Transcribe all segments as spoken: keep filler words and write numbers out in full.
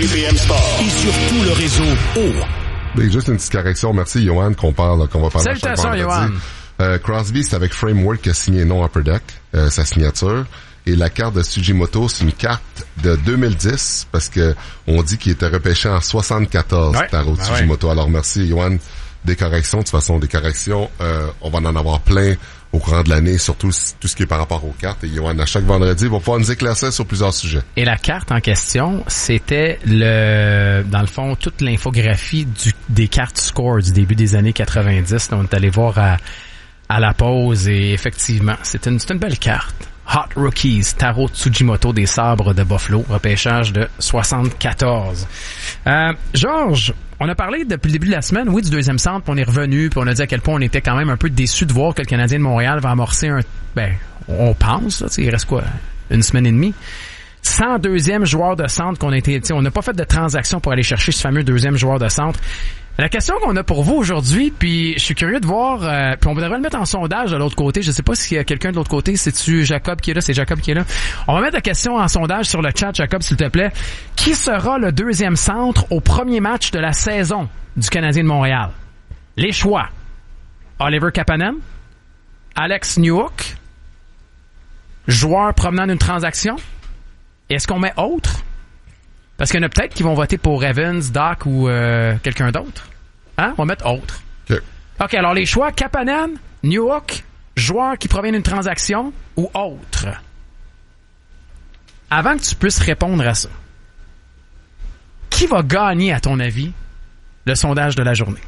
B P M Sport et sur tout le réseau O. Ben, juste une petite correction. Merci, Johan, qu'on parle, qu'on va parler à chaque vendredi. Johan. Euh, Crosby, c'est avec Framework qui a signé non Upper Deck, euh, sa signature. Et la carte de Tsujimoto, c'est une carte de deux mille dix, parce que on dit qu'il était repêché en soixante-quatorze, ouais. Taro ben Tsujimoto. Ouais. Alors, merci, Johan, des corrections. De toute façon, des corrections, euh, on va en avoir plein au courant de l'année, surtout tout ce qui est par rapport aux cartes. Et Johan, à chaque vendredi, va pouvoir nous éclaircir sur plusieurs sujets. Et la carte en question, c'était le, dans le fond, toute l'infographie du, des cartes score du début des années quatre-vingt-dix. On est allé voir à, à la pause et effectivement, c'est une, c'est une belle carte. Hot Rookies, Taro Tsujimoto des Sabres de Buffalo, repêchage de soixante-quatorze. Euh, Georges, on a parlé depuis le début de la semaine, oui, du deuxième centre, puis on est revenu, puis on a dit à quel point on était quand même un peu déçus de voir que le Canadien de Montréal va amorcer un... Ben, on pense, là, il reste quoi, une semaine et demie? cent deuxième joueur de centre qu'on a été... On n'a pas fait de transaction pour aller chercher ce fameux deuxième joueur de centre. La question qu'on a pour vous aujourd'hui, puis je suis curieux de voir, euh, puis on devrait le mettre en sondage de l'autre côté. Je sais pas s'il y a quelqu'un de l'autre côté. C'est-tu Jacob qui est là? C'est Jacob qui est là. On va mettre la question en sondage sur le chat, Jacob, s'il te plaît. Qui sera le deuxième centre au premier match de la saison du Canadien de Montréal? Les choix. Oliver Kapanen, Alex Newhook, joueur provenant d'une transaction. Est-ce qu'on met autre? Parce qu'il y en a peut-être qui vont voter pour Evans, Doc ou euh, quelqu'un d'autre. Hein? On va mettre autre. OK. OK, alors les choix, Kapanen, Newhook, joueur qui provient d'une transaction ou autre. Avant que tu puisses répondre à ça, qui va gagner, à ton avis, le sondage de la journée?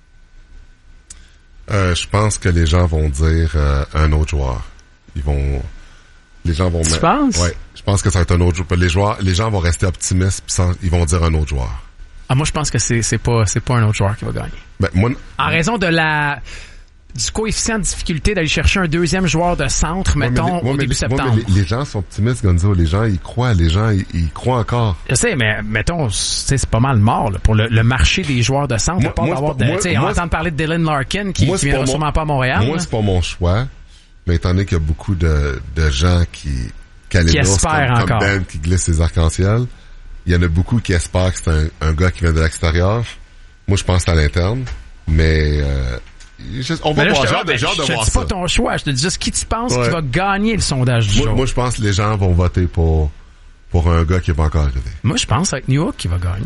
Euh, je pense que les gens vont dire euh, un autre joueur. Ils vont... Les gens vont tu mettre... penses? Ouais. Je pense que ça va être un autre joueur. Les joueurs, les gens vont rester optimistes pis sans, ils vont dire un autre joueur. Ah, moi, je pense que c'est, c'est pas, c'est pas un autre joueur qui va gagner. Ben, moi, en raison de la, du coefficient de difficulté d'aller chercher un deuxième joueur de centre, moi, mettons, les, moi, au début les, septembre. Moi, les, les gens sont optimistes, Gonzo. Les gens, ils croient. Les gens, ils, ils croient encore. Je sais, mais mettons, c'est, c'est pas mal mort, là, pour le, le marché des joueurs de centre. Moi, moi, d'avoir de, moi, on entend parler de Dylan Larkin qui, moi, qui viendra sûrement pas à Montréal. Moi, là. c'est pas mon choix. Mais étant donné qu'il y a beaucoup de, de gens qui, qui espèrent comme, encore. Comme Ben qui glisse ses arcs-en-ciel. Il y en a beaucoup qui espèrent que c'est un, un gars qui vient de l'extérieur. Moi, je pense à l'interne. Mais, euh, je, on va mais là, voir. Je te, genre, ben, genre je de te voir dis ça. pas ton choix. Je te dis juste qui tu penses ouais. qui va gagner le sondage du moi, jour. Moi, je pense que les gens vont voter pour, pour un gars qui va encore arriver. Moi, je pense que ça va être Newhook qui va gagner.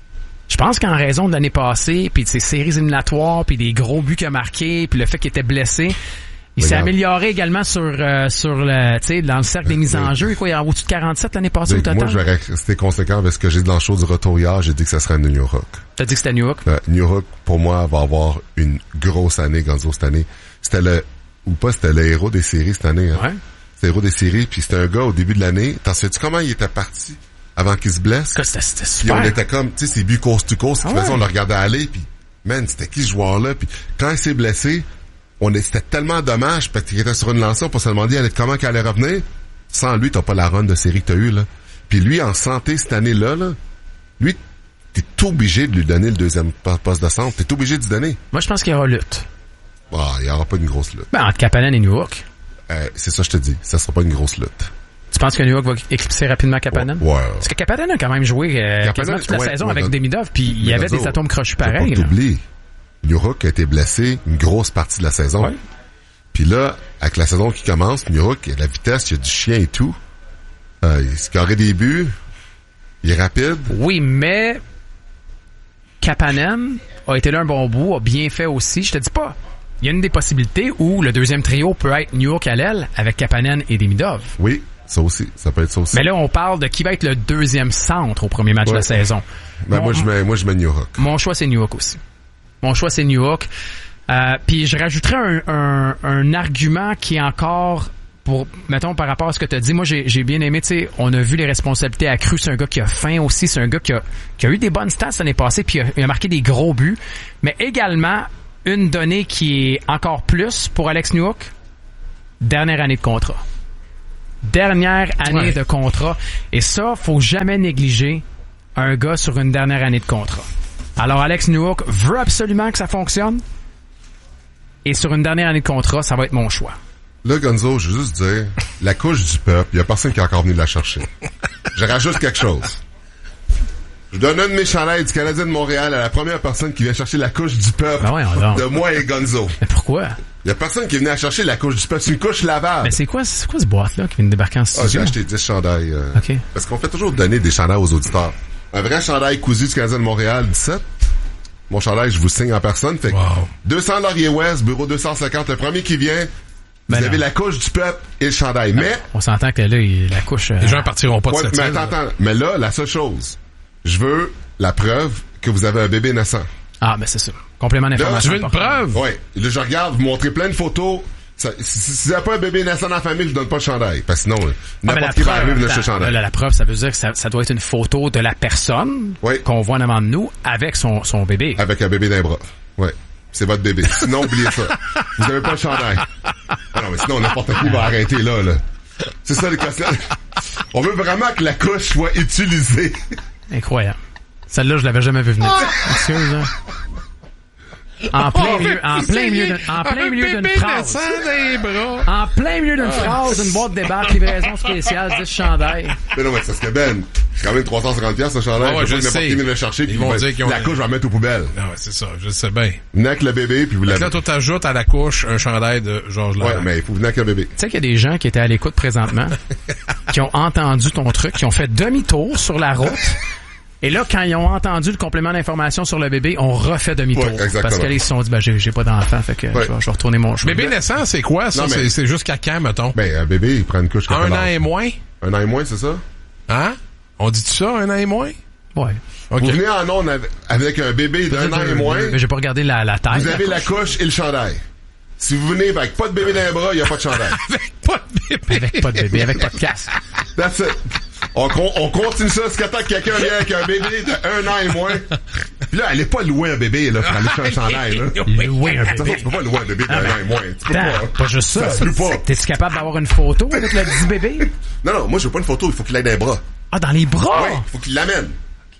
Je pense qu'en raison de l'année passée, puis de ses séries éliminatoires, puis des gros buts qu'il a marqués, puis le fait qu'il était blessé, il s'est amélioré également sur euh, sur le tu sais dans le cercle des mises en jeu. Quoi, il y a au-dessus de quarante-sept l'année passée au total. Moi, je vais rester conséquent avec ce que j'ai dit dans le show du retour hier. J'ai dit que ça serait Newhook. T'as dit que c'était Newhook? Euh, Newhook, pour moi, va avoir une grosse année, Gonzo, cette année. C'était le ou pas, c'était le héros des séries cette année. Hein? Ouais. C'était le héros des séries. Puis c'était un gars au début de l'année. T'en sais-tu comment il était parti avant qu'il se blesse? Que c'était, c'était super. Puis on était comme, tu sais, c'est but course to course. Ah ouais. On le regardait aller. Puis man, c'était qui ce joueur-là? Puis quand il s'est blessé, on est, c'était tellement dommage parce qu'il était sur une lancée, on peut se demander comment il allait revenir. Sans lui, t'as pas la run de série que t'as eu là. Puis lui, en santé cette année-là, là, lui, t'es obligé de lui donner le deuxième poste de centre. T'es obligé de lui donner. Moi, je pense qu'il y aura lutte. Ah, il y aura pas une grosse lutte. Ben, entre Kapanen et Newhook. Euh, c'est ça, je te dis. Ça sera pas une grosse lutte. Tu penses que Newhook va éclipser rapidement Kapanen? Ouais. ouais. Parce que Kapanen a quand même joué euh, Kapanen, quasiment toute la ouais, saison ouais, avec ouais, Demidov, puis il y avait des atomes crochus pareils. Faut pas t'oublier. Newhook a été blessé une grosse partie de la saison. Ouais. Puis là, avec la saison qui commence, Newhook, il y a de la vitesse, il y a du chien et tout. Euh, il scorait des buts. Il est rapide. Oui, mais Kapanen a été là un bon bout, a bien fait aussi. Je te dis pas. Il y a une des possibilités où le deuxième trio peut être Newhook à l'aile avec Kapanen et Demidov. Oui, ça aussi. Ça peut être ça aussi. Mais là, on parle de qui va être le deuxième centre au premier match ouais. de la saison. Ben, mon, moi, je mets, moi, je mets Newhook. Mon choix, c'est Newhook aussi. Mon choix, c'est Newhook. Euh, puis je rajouterais un, un, un argument qui est encore pour, mettons, par rapport à ce que tu as dit. Moi, j'ai, j'ai bien aimé, tu sais, on a vu les responsabilités accrues. C'est un gars qui a faim aussi. C'est un gars qui a, qui a eu des bonnes stats l'année passée, puis il a, il a marqué des gros buts. Mais également, une donnée qui est encore plus pour Alex Newhook, dernière année de contrat. Dernière année ouais. de contrat. Et ça, faut jamais négliger un gars sur une dernière année de contrat. Alors, Alex Newhook veut absolument que ça fonctionne. Et sur une dernière année de contrat, ça va être mon choix. Là, Gonzo, je veux juste dire, la couche du peuple, il y a personne qui est encore venu la chercher. Je rajoute quelque chose. Je donne un de mes chandails du Canadien de Montréal à la première personne qui vient chercher la couche du peuple Ben ouais, on de moi et Gonzo. Mais pourquoi? Il y a personne qui venait à chercher la couche du peuple. C'est une couche lavable. Mais c'est quoi, c'est quoi ce boîte-là qui vient de débarquer en studio? Ah, j'ai acheté dix chandails. Euh, OK. Parce qu'on fait toujours donner des chandails aux auditeurs. Un vrai chandail cousu du Canadien de Montréal, dix-sept. Mon chandail, je vous signe en personne. Fait que wow. deux cents Laurier Ouest, bureau deux cent cinquante. Le premier qui vient, Ben vous non. avez la couche du peuple et le chandail. Mais... On s'entend que là, il, la couche... Les euh, gens partiront pas de Ouais, cette mais île. attends, attends. Mais là, la seule chose, je veux la preuve que vous avez un bébé naissant. Ah, ben c'est ça. Complément d'information. Tu veux une important. preuve? Ouais. Là, je regarde, vous montrez plein de photos. Ça, si, si, si vous n'avez pas un bébé naissant dans la famille, je vous donne pas le chandail. Parce que sinon, Ah, mais n'importe la qui va preuve, arriver vous donner attends, ce chandail. là, la preuve, ça veut dire que ça, ça doit être une photo de la personne Oui. qu'on voit en avant de nous avec son, son bébé. Avec un bébé d'un bras. Ouais. C'est votre bébé. Sinon, oubliez ça. Vous n'avez pas le chandail. Ah non, mais sinon, n'importe qui va arrêter là, là. C'est ça, les questions. On veut vraiment que la couche soit utilisée. Incroyable. Celle-là, je l'avais jamais vu venir. Excuse, là. En plein milieu, en plein milieu d'une, en plein milieu d'une phrase. En plein milieu d'une phrase, une boîte débarque, livraison spéciale, dix chandails. Mais non, mais c'est ce que Ben, c'est quand même trois cent cinquante dollars ce chandail. Ah ouais, je je sais pas sais. n'importe qui vient le chercher, Ils puis vont ben, dire qu'ils ont la un- couche, je vais la mettre aux poubelles. Non, ouais, c'est ça, je sais bien. Venez avec le bébé, puis vous Fait que l'avez. là, toi, t'ajoutes à la couche un chandail de Georges Ouais, Larac. mais il faut venir avec le bébé. Tu sais qu'il y a des gens qui étaient à l'écoute présentement, qui ont entendu ton truc, qui ont fait demi-tour sur la route. Et là, quand ils ont entendu le complément d'information sur le bébé, on refait demi-tour. Ouais, exactement. Parce qu'ils se sont dit, ben, j'ai, j'ai pas d'enfant, fait que Ouais. je, vais, je vais retourner mon chemin. Bébé naissant, c'est quoi, ça? Non, mais- C'est, c'est jusqu'à quand, mettons? Ben, un bébé, il prend une couche. Un quel an âge? et moins? Un an et moins, c'est ça? Hein? On dit-tu ça, un an et moins? Ouais. OK. Vous venez en onde avec- avec un bébé d'un an et moins, Mais j'ai pas regardé la, la taille. vous avez la couche et le chandail. Si vous venez avec pas de bébé dans les bras, il n'y a pas de chandail. Avec pas de bébé. Avec pas de bébé, avec pas de casque. That's it. On, con- on continue ça jusqu'à temps que quelqu'un vienne avec un bébé d'un an et moins. Puis là, allez pas louer un bébé, là, pour aller faire un chandail, là. Louer un De toute façon, bébé. tu peux pas louer un bébé d'un an et moins. Tu peux Attends, pas. pas juste ça. Ça se peut pas. T'es-tu capable d'avoir une photo avec le petit bébé? Non, non, moi, je veux pas une photo, il faut qu'il aille dans les bras. Ah, dans les bras? Oui, il faut qu'il l'amène.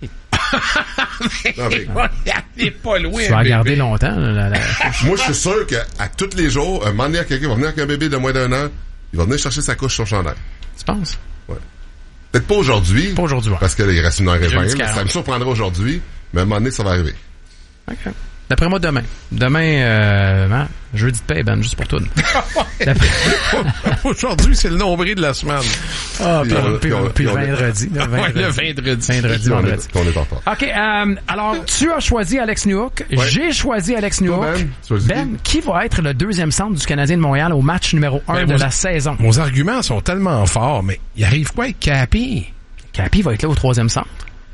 Non, mais, Il est pas loin, Tu vas un la garder bébé. longtemps, là, la, la- moi, je suis sûr qu'à tous les jours, un moment donné, quelqu'un va venir avec un bébé de moins d'un an, il va venir chercher sa couche sur son chandail. Tu penses? Peut-être pas aujourd'hui. Pas aujourd'hui, ouais. Parce qu'il reste une heure et Jeudi vingt. mais quarante. Ça me surprendra aujourd'hui, mais à un moment donné, ça va arriver. OK. D'après moi, demain. Demain, euh, hein, jeudi de paix, Ben, juste pour tout. D'après- Aujourd'hui, c'est le nombril de la semaine. Ah, puis, Puis on- puis- puis on- puis le puis on- vendredi. Le Ouais, vendredi. le vendredi. Vendredi, Puis on vendredi. est, puis on est en retard. OK, euh, alors, tu as choisi Alex Newhook. J'ai choisi Alex Newhook. Ben, tu choisis Ben, qui va être le deuxième centre du Canadien de Montréal au match numéro un Ben, de moi, la saison? Nos arguments sont tellement forts, mais il arrive quoi avec Capi? Capi va être là au troisième centre.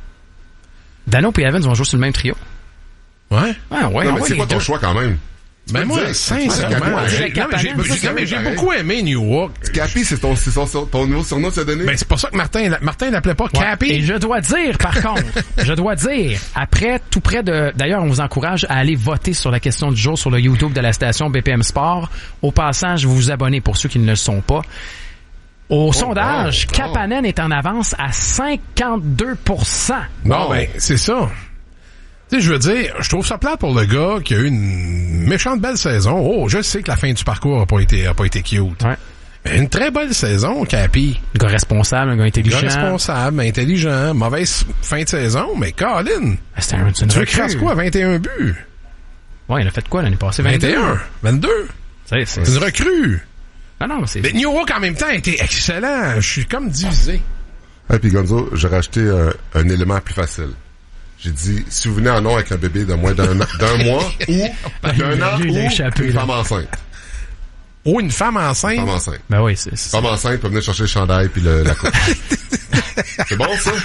Dano et Evans vont jouer sur le même trio. Ouais? Ah, ouais, Non, ah mais ouais, c'est les quoi ton deux. choix quand même? Tu Ben peux moi, le dire, sincèrement, Capi, j'ai, Avec non, mais j'ai, Kapanen, j'ai- non, mais j'ai pareil. beaucoup aimé New York. Capi, c'est ton, c'est son- son- ton nouveau surnom que tu as donné? Ben, c'est pour ça que Martin, Martin l'appelait pas Ouais. Capi. Et je dois dire, par contre, je dois dire, après, tout près de... D'ailleurs, on vous encourage à aller voter sur la question du jour sur le YouTube de la station B P M Sport. Au passage, vous vous abonnez pour ceux qui ne le sont pas. Au sondage, oh. Kapanen est en avance à cinquante-deux pour cent. Non, Bon. ben, c'est ça. Tu sais, je veux dire, je trouve ça plate pour le gars qui a eu une méchante belle saison. Oh, je sais que la fin du parcours a pas été, a pas été cute. Ouais. Mais une très belle saison, Capi. Un gars responsable, un gars Gars intelligent. responsable, intelligent, mauvaise fin de saison, mais Colin, Ah, c'est un, c'est une tu veux recrue. qu'il fasse quoi, vingt et un buts? Ouais, il a fait quoi l'année passée? vingt et un, vingt-deux. C'est, c'est, C'est une recrue. Ah non, mais c'est... Mais New York, en même temps, a été excellent. Je suis comme divisé. Et puis Gonzo, j'ai racheté un, un élément plus facile. J'ai dit, si vous venez en nom avec un bébé de moins d'un, an- d'un mois ou d'un an Lui, il a ou échappé, une là. femme enceinte. Oh, une femme enceinte. Femme enceinte. Ben oui, c'est... c'est... Femme enceinte peut venir chercher le chandail puis le, la coupe. C'est bon, ça?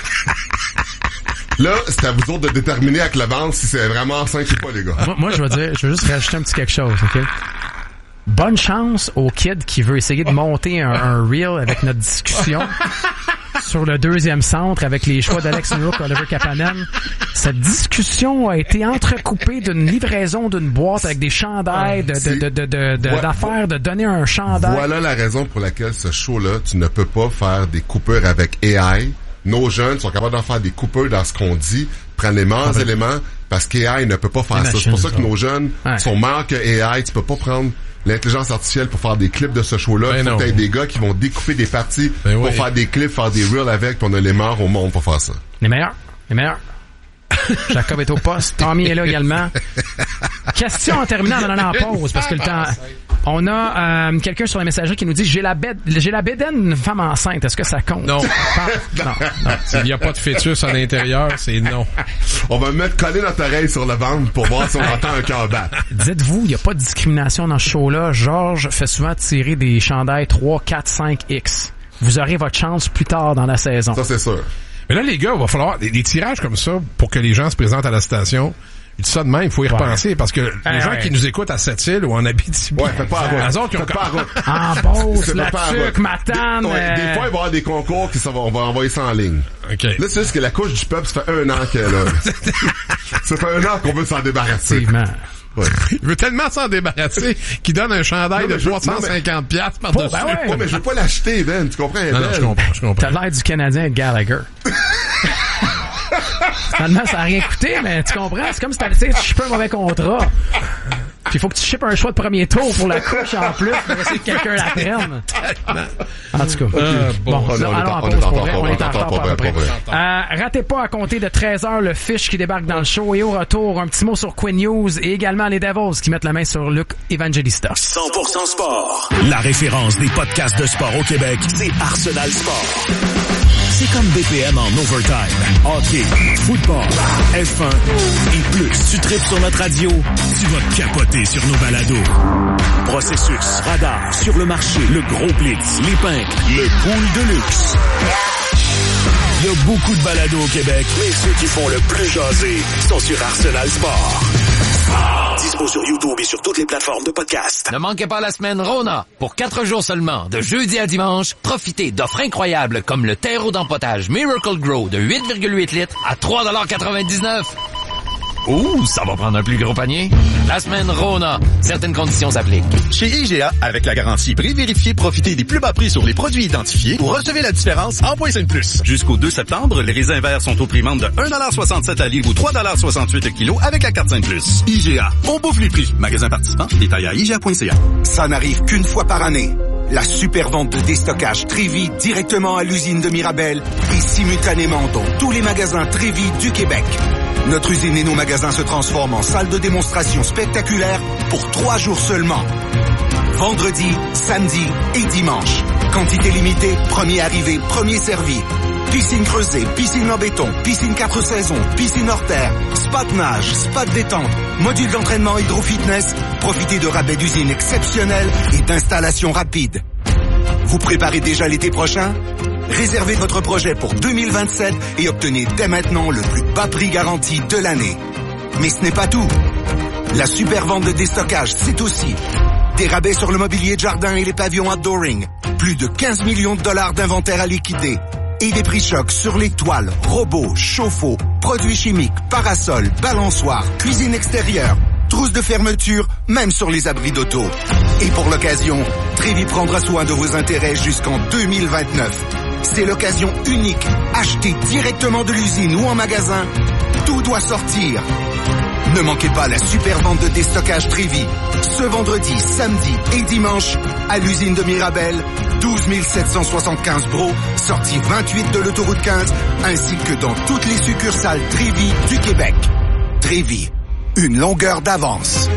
Là, c'est à vous autres de déterminer avec l'avance si c'est vraiment enceinte ou pas, les gars. Moi, moi, je veux dire, je veux juste rajouter un petit quelque chose, OK? Bonne chance au kid qui veut essayer de monter un, un reel avec notre discussion sur le deuxième centre avec les choix d'Alex Newhook, Oliver Kapanen. Cette discussion a été entrecoupée d'une livraison d'une boîte avec des chandails, de, de, de, de, de, de- Voilà. d'affaires, de donner un chandail. Voilà la raison pour laquelle ce show-là, tu ne peux pas faire des coupures avec A I. Nos jeunes sont capables d'en faire des coupures dans ce qu'on dit, prendre les meilleurs Ah ben. éléments, parce qu'A I ne peut pas faire Les ça. C'est machines, pour ça que ça. nos jeunes Ouais. sont meilleurs que A I. Tu peux pas prendre l'intelligence artificielle pour faire des clips de ce show-là. Ben Il faut non. que t'aies des gars qui vont découper des parties Ben pour oui. faire des clips, faire des reels avec, puis on a les meilleurs au monde pour faire ça. Les meilleurs. Les meilleurs. Jacob est au poste. Tommy est là également. Question en terminant, en allant en pause, parce que le temps... On a euh, quelqu'un sur la messagerie qui nous dit « J'ai la bête, j'ai la bédaine d'une femme enceinte. Est-ce que ça compte? » Non. non. non. S'il n'y a pas de fœtus à l'intérieur, c'est non. On va mettre coller notre oreille sur le ventre pour voir si on entend un cœur battre. Dites-vous, il n'y a pas de discrimination dans ce show-là. Georges fait souvent tirer des chandails trois, quatre, cinq X. Vous aurez votre chance plus tard dans la saison. Ça, c'est sûr. Mais là, les gars, il va falloir des, des tirages comme ça pour que les gens se présentent à la station. Je dis ça de même, il faut y repenser, ouais. Parce que ah, les gens ouais. qui nous écautent à Sept-Îles ou en Abitibi, ouais, faites pas à route. eux autres qui ont faites pas à route. En Beauce, la tuque, Matane. Des, ouais, euh... des fois, il va y avoir des concours qui ça va, on va envoyer ça en ligne. Okay. Là, c'est juste que la couche du peuple, ça fait un an qu'elle est là. Ça fait un an qu'on veut s'en débarrasser. Effectivement. Ouais. Il veut tellement s'en débarrasser qu'il donne un chandail non, de trois cent cinquante piastres par dessus. Ben ouais. Ouais, mais je veux pas l'acheter, Ben. Tu comprends? Non, non, je comprends, je comprends. T'as l'air du Canadien Gallagher. Finalement, ça n'a rien coûté, mais tu comprends? C'est comme si t'avais, tu sais, tu shippes un mauvais contrat. Puis il faut que tu shippes un choix de premier tour pour la couche en plus pour essayer que quelqu'un la prenne. En tout cas. Euh, bon, bon, on, là, on, allons en on, pause on, pour vrai. on, On est en on, retard on, à peu près. on, Euh, ratez pas à compter de treize heures le fiche qui débarque dans le show. Et au retour, un petit mot sur Quinn News et également les Devils qui mettent la main sur Luc Evangelista. cent pour cent sport. La référence des podcasts de sport au Québec, c'est Arsenal Sport. C'est comme B P M en overtime. Hockey, football, F un et plus. Tu tripes sur notre radio, tu vas capoter sur nos balados. Processus, radar, sur le marché, le gros blitz, les pinks, le pool de luxe. Il y a beaucoup de balados au Québec, mais ceux qui font le plus jaser sont sur Arsenal Sport. Dispo sur YouTube et sur toutes les plateformes de podcast. Ne manquez pas la semaine Rona. Pour quatre jours seulement, de jeudi à dimanche, profitez d'offres incroyables comme le terreau d'empotage Miracle Grow de huit virgule huit litres à trois dollars quatre-vingt-dix-neuf. Ouh, ça va prendre un plus gros panier. La semaine Rona. Certaines conditions s'appliquent. Chez I G A, avec la garantie prix vérifié, profitez des plus bas prix sur les produits identifiés ou recevez la différence en points cinq plus. Jusqu'au deux septembre, les raisins verts sont au prix vente de un dollar soixante-sept à livre ou trois dollars soixante-huit le kilo avec la carte cinq plus. I G A, on bouffe les prix. Magasin participant, détail à I G A point C A. Ça n'arrive qu'une fois par année. La super vente de déstockage Trévi directement à l'usine de Mirabel et simultanément dans tous les magasins Trévi du Québec. Notre usine et nos magasins se transforment en salle de démonstration spectaculaire pour trois jours seulement. Vendredi, samedi et dimanche. Quantité limitée, premier arrivé, premier servi. Piscine creusée, piscine en béton, piscine quatre saisons, piscine hors terre, spa de nage, spa de détente, module d'entraînement hydro-fitness. Profitez de rabais d'usine exceptionnels et d'installations rapides. Vous préparez déjà l'été prochain? Réservez votre projet pour deux mille vingt-sept et obtenez dès maintenant le plus bas prix garanti de l'année. Mais ce n'est pas tout. La super vente de déstockage, c'est aussi des rabais sur le mobilier de jardin et les pavillons outdooring, plus de quinze millions de dollars d'inventaire à liquider et des prix chocs sur les toiles, robots, chauffe-eau, produits chimiques, parasols, balançoires, cuisine extérieure, trousses de fermeture, même sur les abris d'auto. Et pour l'occasion, Trévi prendra soin de vos intérêts jusqu'en deux mille vingt-neuf. C'est l'occasion unique. Achetez directement de l'usine ou en magasin. Tout doit sortir. Ne manquez pas la super vente de déstockage Trévi. Ce vendredi, samedi et dimanche, à l'usine de Mirabel, douze mille sept cent soixante-quinze Bro, sortie vingt-huit de l'autoroute quinze, ainsi que dans toutes les succursales Trévi du Québec. Trévi, une longueur d'avance.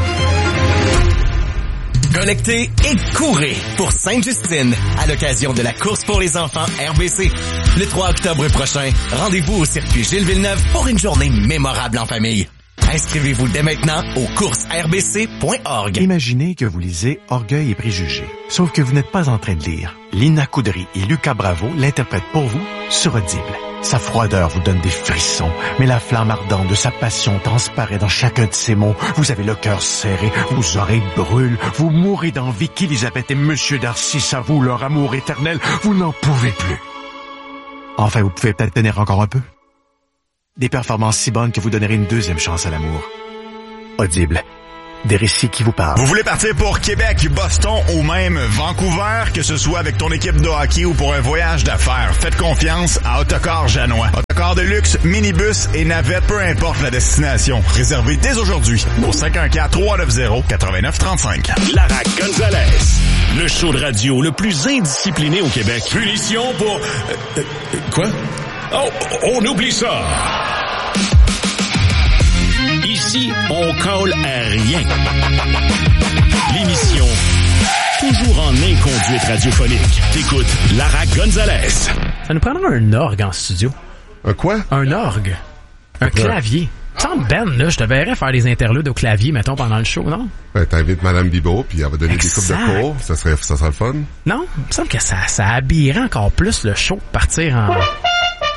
Connectez et courez pour Sainte-Justine à l'occasion de la course pour les enfants R B C. Le trois octobre prochain, rendez-vous au circuit Gilles Villeneuve pour une journée mémorable en famille. Inscrivez-vous dès maintenant au courses r b c point org. Imaginez que vous lisez Orgueil et préjugés, sauf que vous n'êtes pas en train de lire. Lina Coudry et Lucas Bravo l'interprètent pour vous sur Audible. Sa froideur vous donne des frissons, mais la flamme ardente de sa passion transparaît dans chacun de ses mots. Vous avez le cœur serré, vos oreilles brûlent, vous mourrez d'envie qu'Élisabeth et Monsieur Darcy s'avouent leur amour éternel. Vous n'en pouvez plus. Enfin, vous pouvez peut-être tenir encore un peu. Des performances si bonnes que vous donnerez une deuxième chance à l'amour. Audible. Des récits qui vous parlent. Vous voulez partir pour Québec, Boston ou même Vancouver, que ce soit avec ton équipe de hockey ou pour un voyage d'affaires, faites confiance à Autocar Janois. Autocar de luxe, minibus et navette, peu importe la destination. Réservez dès aujourd'hui au cinq un quatre, trois neuf zéro, neuf neuf trois cinq. Lara Gonzalez, le show de radio le plus indiscipliné au Québec. Punition pour... Euh, euh, quoi? Oh, on oublie ça! colle à rien. L'émission toujours en inconduite radiophonique. T'écoutes Lara Gonzalez. Ça nous prendra un orgue en studio. Un quoi? Un orgue. Un Pourquoi? clavier. Sans Ben, là, je te verrais faire des interludes au clavier, mettons, pendant le show, non? Ben, t'invites Madame Bibot, puis elle va donner Exact. des coupes de cours. Ça serait, ça serait le fun. Non? Il me semble que ça, ça habillerait encore plus le show, partir en...